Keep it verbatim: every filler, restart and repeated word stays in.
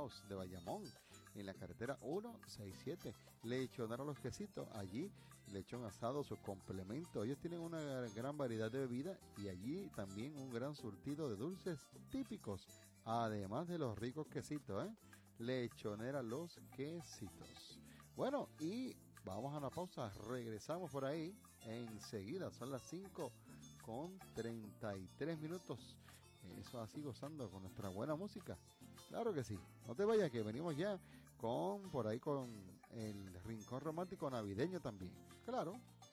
House de Bayamón, en la carretera ciento sesenta y siete. Lechonera Los Quesitos, allí lechón asado, su complemento. Ellos tienen una gran variedad de bebidas y allí también un gran surtido de dulces típicos, además de los ricos quesitos, ¿eh? Lechonera Los Quesitos. Bueno, y vamos a una pausa, regresamos por ahí enseguida, son las cinco con treinta y tres minutos. Eso así, gozando con nuestra buena música. Claro que sí, no te vayas, que venimos ya con por ahí con el rincón romántico navideño también. Claro.